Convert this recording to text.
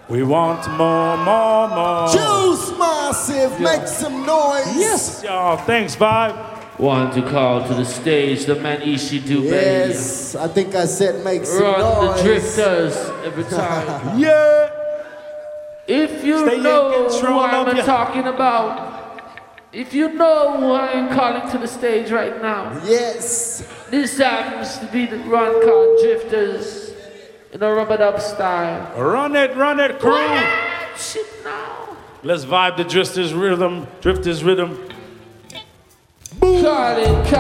We want more. Juice Massive, make some noise. Yes, y'all. Thanks, Vibe. Want to call to the stage the man Ishi Dubé. Yes, I think I said make some Run noise. the drifters every time. Yeah. If you Stay in know control who I'm of ya. talking about, if you know who I am calling to the stage right now, Yes. this happens to be the Run Called Drifters in a rub-a-dub style. Run it, crew. Shit now. Let's vibe the drifters rhythm. Call it.